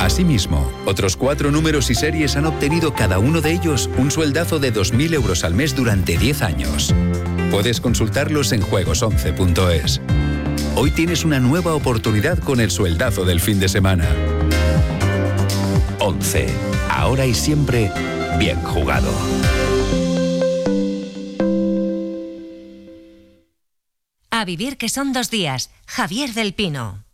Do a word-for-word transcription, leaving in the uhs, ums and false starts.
Asimismo, otros cuatro números y series han obtenido cada uno de ellos un sueldazo de dos mil euros al mes durante diez años. Puedes consultarlos en juegos once punto es. Hoy tienes una nueva oportunidad con el sueldazo del fin de semana. once. Ahora y siempre, bien jugado. A vivir que son dos días. Javier del Pino.